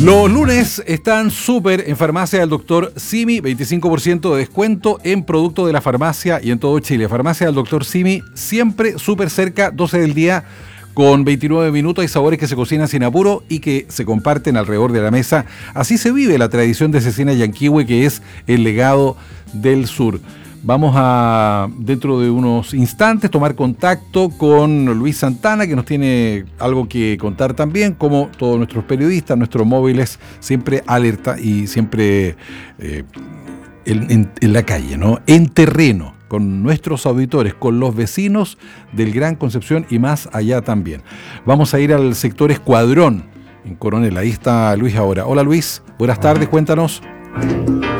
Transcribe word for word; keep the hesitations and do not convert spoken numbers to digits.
Los lunes están súper en Farmacia del Doctor Simi, veinticinco por ciento de descuento en productos de la farmacia y en todo Chile. Farmacia del Doctor Simi, siempre súper cerca, doce del día, con veintinueve minutos. Hay sabores que se cocinan sin apuro y que se comparten alrededor de la mesa. Así se vive la tradición de Cecina Yanquihue, que es el legado del sur. Vamos a, dentro de unos instantes, tomar contacto con Luis Santana, que nos tiene algo que contar también, como todos nuestros periodistas, nuestros móviles, siempre alerta y siempre eh, en, en, en la calle, ¿no? En terreno, con nuestros auditores, con los vecinos del Gran Concepción y más allá también. Vamos a ir al sector Escuadrón, en Coronel. Ahí está Luis ahora. Hola Luis, buenas tardes, cuéntanos.